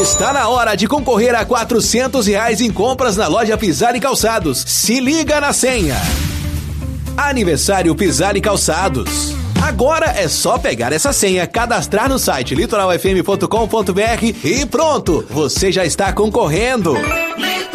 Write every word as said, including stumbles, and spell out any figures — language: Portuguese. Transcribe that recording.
Está na hora de concorrer a quatrocentos reais em compras na loja Pisar e Calçados. Se liga na senha. Aniversário Pisar e Calçados. Agora é só pegar essa senha, cadastrar no site litoral f m ponto com ponto b r e pronto, você já está concorrendo.